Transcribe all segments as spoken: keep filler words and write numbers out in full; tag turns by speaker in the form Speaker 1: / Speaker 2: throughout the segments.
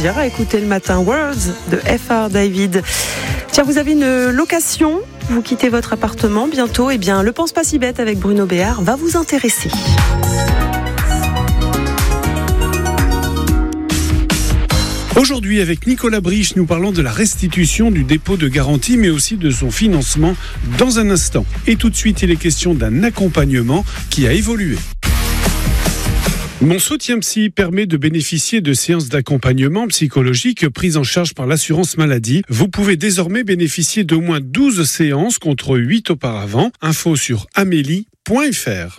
Speaker 1: plaisir à écouter le matin. Words de F R David. Tiens, vous avez une location, vous quittez votre appartement bientôt, eh bien, le Pense pas si bête avec Bruno Béard va vous intéresser.
Speaker 2: Aujourd'hui, avec Nicolas Briche, nous parlons de la restitution du dépôt de garantie, mais aussi de son financement dans un instant. Et tout de suite, il est question d'un accompagnement qui a évolué. Mon soutien psy permet de bénéficier de séances d'accompagnement psychologique prises en charge par l'assurance maladie. Vous pouvez désormais bénéficier d'au moins douze séances contre huit auparavant. Info sur amélie point f r.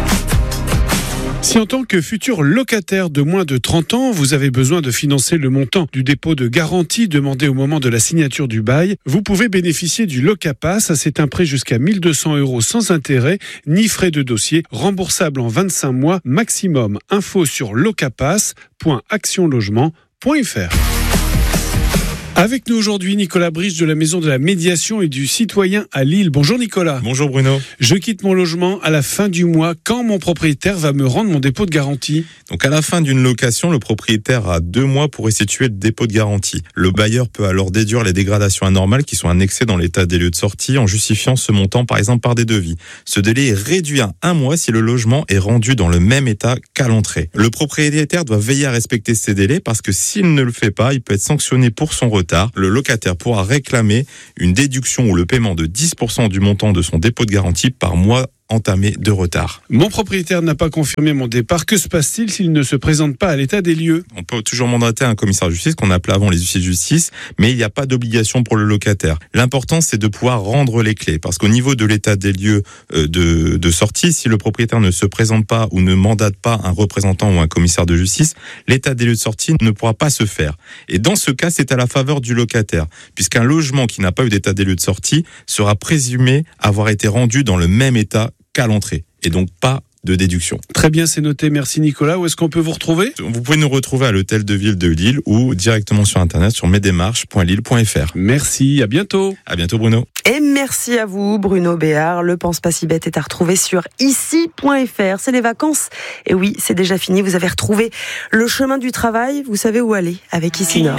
Speaker 2: Si en tant que futur locataire de moins de trente ans, vous avez besoin de financer le montant du dépôt de garantie demandé au moment de la signature du bail, vous pouvez bénéficier du Locapass. C'est un prêt jusqu'à mille deux cents euros sans intérêt, ni frais de dossier, remboursable en vingt-cinq mois maximum. Info sur locapass point action logement point f r. Avec nous aujourd'hui, Nicolas Briche de la Maison de la Médiation et du Citoyen à Lille. Bonjour Nicolas.
Speaker 3: Bonjour Bruno.
Speaker 2: Je quitte mon logement à la fin du mois. Quand mon propriétaire va me rendre mon dépôt de garantie ?
Speaker 3: Donc à la fin d'une location, le propriétaire a deux mois pour restituer le dépôt de garantie. Le bailleur peut alors déduire les dégradations anormales qui sont annexées dans l'état des lieux de sortie en justifiant ce montant par exemple par des devis. Ce délai est réduit à un mois si le logement est rendu dans le même état qu'à l'entrée. Le propriétaire doit veiller à respecter ces délais parce que s'il ne le fait pas, il peut être sanctionné pour son retard. Le locataire pourra réclamer une déduction ou le paiement de dix pour cent du montant de son dépôt de garantie par mois entamé de retard.
Speaker 2: Mon propriétaire n'a pas confirmé mon départ. Que se passe-t-il s'il ne se présente pas à l'état des lieux ?
Speaker 3: On peut toujours mandater un commissaire de justice qu'on appelait avant les huissiers de justice, mais il n'y a pas d'obligation pour le locataire. L'important, c'est de pouvoir rendre les clés, parce qu'au niveau de l'état des lieux de, de sortie, si le propriétaire ne se présente pas ou ne mandate pas un représentant ou un commissaire de justice, l'état des lieux de sortie ne pourra pas se faire. Et dans ce cas, c'est à la faveur du locataire, puisqu'un logement qui n'a pas eu d'état des lieux de sortie sera présumé avoir été rendu dans le même état qu'à l'entrée, et donc pas de déduction.
Speaker 2: Très bien, c'est noté. Merci Nicolas. Où est-ce qu'on peut vous retrouver ?
Speaker 3: Vous pouvez nous retrouver à l'hôtel de ville de Lille ou directement sur internet sur mesdémarches point lille point f r.
Speaker 2: Merci, à bientôt.
Speaker 3: À bientôt Bruno.
Speaker 1: Et merci à vous Bruno Béard. Le Pense pas si bête est à retrouver sur ici point f r. C'est les vacances. Et oui, c'est déjà fini. Vous avez retrouvé le chemin du travail. Vous savez où aller avec Ici Nord.